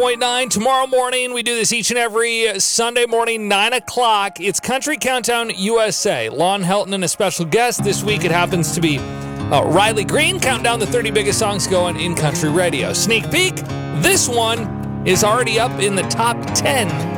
101.9 tomorrow morning. We do this each and every Sunday morning, 9 o'clock. It's Country Countdown USA. Lon Helton and a special guest. This week it happens to be Riley Green, counting down the 30 biggest songs going in country radio. Sneak peek, this one is already up in the top 10